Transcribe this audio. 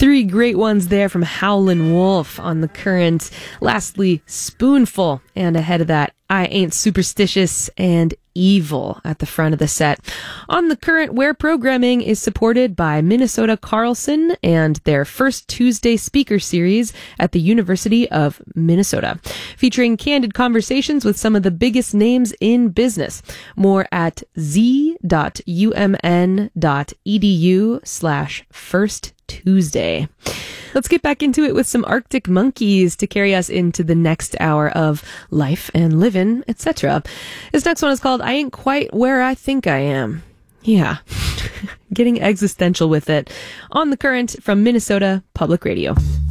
Three great ones there from Howlin' Wolf on The Current. Lastly, Spoonful. And ahead of that, I Ain't Superstitious and Evil at the front of the set. On The Current, where programming is supported by Minnesota Carlson and their First Tuesday speaker series at the University of Minnesota, featuring candid conversations with some of the biggest names in business. More at z.umn.edu/First Tuesday. Let's get back into it with some Arctic Monkeys to carry us into the next hour of life and living, etc. This next one is called I Ain't Quite Where I Think I Am. Yeah, getting existential with it. On The Current from Minnesota Public Radio.